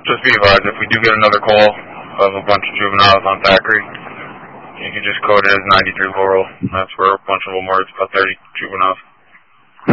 Just be advised, if we do get another call of a bunch of juveniles on Thackeray, you can just code it as 93 Laurel. That's where a bunch of them were. It's about 30 juveniles.